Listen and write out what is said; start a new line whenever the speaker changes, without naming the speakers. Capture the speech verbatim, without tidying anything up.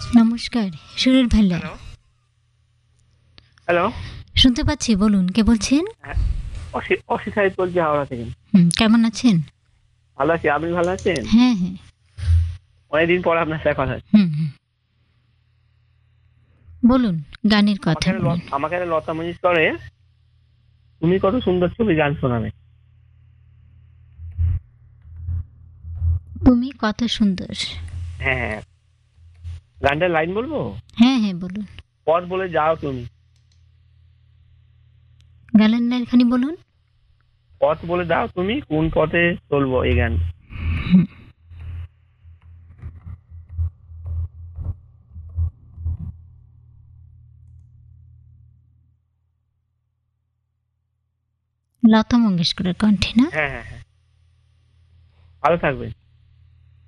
নমস্কার, সুরের Bhalla.
Hello hello
শুনতে পাচ্ছি, বলুন কে বলছেন?
হ্যাঁ, অসি অসিত সাহেব বলছি হাওড়া থেকে।
হুম, কেমন আছেন?
ভালো আছি, আপনি ভালো আছেন?
হ্যাঁ, হ্যাঁ।
অনেকদিন পর আপনার সাথে কথা হচ্ছে।
হুম, হুম। বলুন, গানের কথা
আমাকে একটা
বলুন।
ল- আমাকে একটা লতা মঙ্গেশকরের তুমি কত সুন্দর ছবি গান শোনাবে।
তুমি কত সুন্দর।
হ্যাঁ হ্যাঁ, গানটার লাইন বলবো?
হ্যাঁ, হ্যাঁ, বলুন।
পথ বলে যাও তুমি,
গানের লাইনখানি বলুন।
পথ বলে দাও তুমি, কোন পথে চলবো, এই গান।
হুম, লতা মঙ্গেশকরের কণ্ঠে, না?
হ্যাঁ হ্যাঁ হ্যাঁ, ভালো থাকবে।